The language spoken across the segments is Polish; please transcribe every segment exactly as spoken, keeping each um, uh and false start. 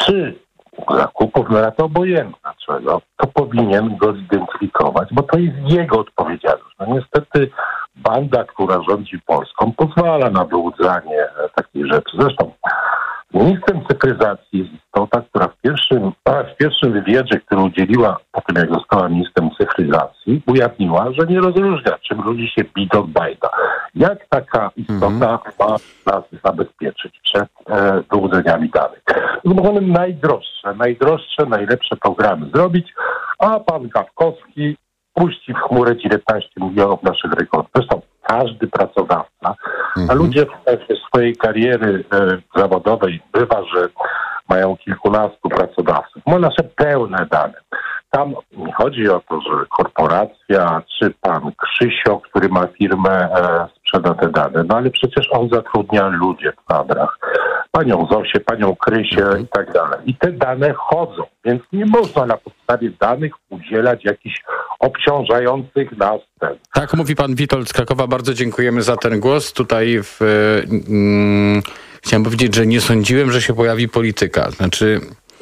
czy zakupów, no na to obojętne, dlaczego, to powinien go zidentyfikować, bo to jest jego odpowiedzialność. No niestety banda, która rządzi Polską, pozwala na wyłudzanie takich rzeczy. Zresztą ministrem cyfryzacji jest istota, która w pierwszym, w pierwszym wywiadzie, który udzieliła po tym, jak została ministrem cyfryzacji, ujawniła, że nie rozróżnia, czym różni się bit od bajta. Jak taka istota mm-hmm. ma nas zabezpieczyć przed e, wyłudzeniami danych? No, możemy najdroższe, najdroższe, najlepsze programy zrobić, a pan Gawkowski puści w chmurę dziewiętnaście milionów naszych rekordów. Zresztą każdy pracodawca, a ludzie w swojej kariery e, zawodowej bywa, że mają kilkunastu pracodawców. Ma nasze pełne dane. Tam nie chodzi o to, że korporacja czy pan Krzysio, który ma firmę, e, sprzeda te dane, no ale przecież on zatrudnia ludzi w kadrach. Panią Zosię, panią Krysię i tak dalej. I te dane chodzą, więc nie można na podstawie danych udzielać jakichś obciążających nas ten. Tak, mówi pan Witold z Krakowa. Bardzo dziękujemy za ten głos. Tutaj w, mm, chciałem powiedzieć, że nie sądziłem, że się pojawi polityka. Znaczy...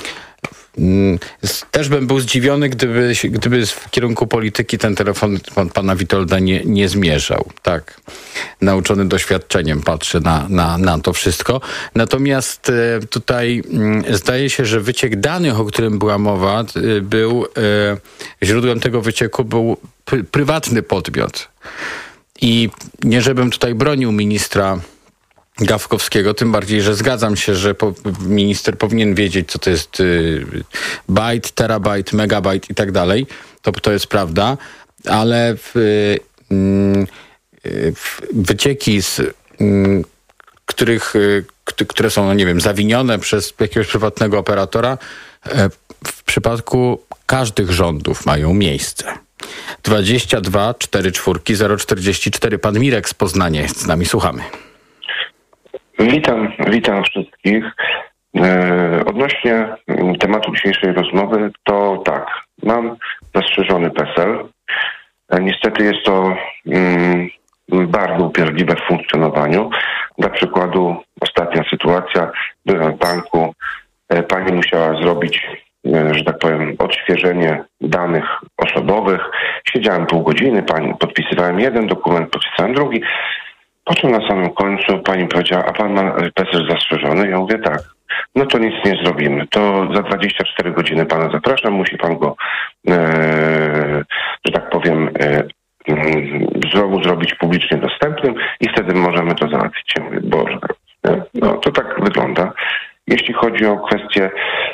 Też bym był zdziwiony, gdyby, gdyby w kierunku polityki ten telefon pan, pana Witolda nie, nie zmierzał. Tak, nauczony doświadczeniem patrzę na, na, na to wszystko. Natomiast e, tutaj m, zdaje się, że wyciek danych, o którym była mowa, e, był, e, źródłem tego wycieku był pr- prywatny podmiot. I nie żebym tutaj bronił ministra Gawkowskiego, tym bardziej, że zgadzam się, że po, minister powinien wiedzieć, co to jest y, bajt, terabajt, megabajt i tak dalej. To, to jest prawda, ale w, y, y, w wycieki, z, y, których, y, które są, no nie wiem, zawinione przez jakiegoś prywatnego operatora, y, w przypadku każdych rządów mają miejsce. dwadzieścia dwa cztery cztery zero czterdzieści cztery. Pan Mirek z Poznania jest z nami. Słuchamy. Witam, witam wszystkich. E, odnośnie tematu dzisiejszej rozmowy, to tak, mam zastrzeżony PESEL. E, niestety jest to mm, bardzo upierdliwe w funkcjonowaniu. Dla przykładu ostatnia sytuacja, byłem w banku, e, pani musiała zrobić, e, że tak powiem, odświeżenie danych osobowych. Siedziałem pół godziny, pani, podpisywałem jeden dokument, podpisałem drugi. Po czym na samym końcu pani powiedziała, a pan ma PESEL zastrzeżony? Ja mówię tak. No to nic nie zrobimy. To za dwadzieścia cztery godziny pana zapraszam. Musi pan go, e, że tak powiem, e, znowu zrobić publicznie dostępnym i wtedy możemy to załatwić. Ja mówię, Boże, no to tak wygląda. Jeśli chodzi o kwestię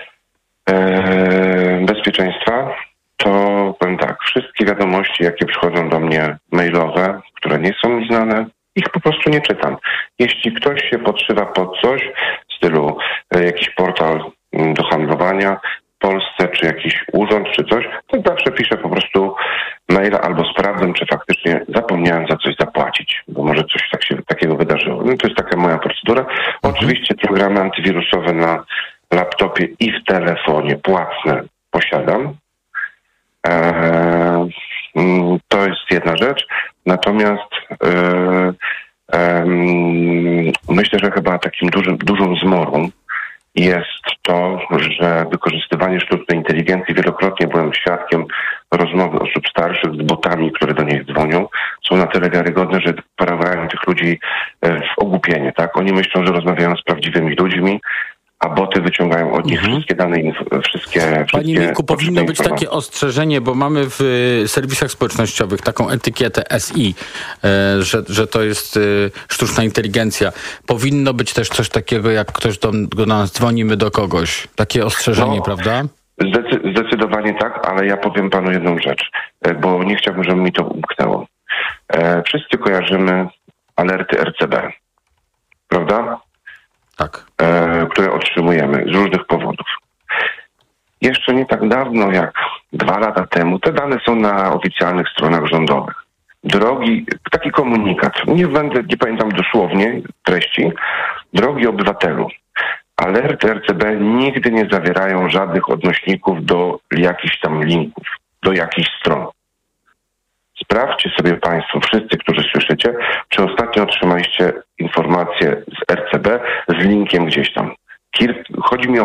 e, bezpieczeństwa, to powiem tak, wszystkie wiadomości, jakie przychodzą do mnie mailowe, które nie są mi znane, ich po prostu nie czytam. Jeśli ktoś się podszywa pod coś w stylu e, jakiś portal m, do handlowania w Polsce, czy jakiś urząd, czy coś, to zawsze piszę po prostu maila albo sprawdzam, czy faktycznie zapomniałem za coś zapłacić, bo może coś tak się, takiego wydarzyło. No to jest taka moja procedura. Mhm. Oczywiście programy antywirusowe na laptopie i w telefonie płatne posiadam. Eee, to jest jedna rzecz. Natomiast e, e, myślę, że chyba takim dużym, dużą zmorą jest to, że wykorzystywanie sztucznej inteligencji, wielokrotnie byłem świadkiem rozmowy osób starszych z botami, które do nich dzwonią, są na tyle wiarygodne, że wprawiają tych ludzi w ogłupienie, tak? Oni myślą, że rozmawiają z prawdziwymi ludźmi, a boty wyciągają od nich mhm. wszystkie dane, inf- wszystkie... Panie wszystkie Mirku, powinno być takie ostrzeżenie, bo mamy w serwisach społecznościowych taką etykietę S I, e, że, że to jest e, sztuczna inteligencja. Powinno być też coś takiego, jak ktoś do, do nas dzwoni, my do kogoś. Takie ostrzeżenie, no, prawda? Zdecy- zdecydowanie tak, ale ja powiem panu jedną rzecz, e, bo nie chciałbym, żeby mi to umknęło. E, wszyscy kojarzymy alerty R C B, prawda? Tak. E, które otrzymujemy z różnych powodów. Jeszcze nie tak dawno, jak dwa lata temu, te dane są na oficjalnych stronach rządowych. Drogi, taki komunikat, nie będę, nie pamiętam dosłownie treści. Drogi obywatelu, alerty R C B nigdy nie zawierają żadnych odnośników do jakichś tam linków, do jakichś stron. Sprawdźcie sobie państwo, wszyscy, którzy słyszycie, czy ostatnio otrzymaliście informację z R C B z linkiem gdzieś tam. Kil- Chodzi mi o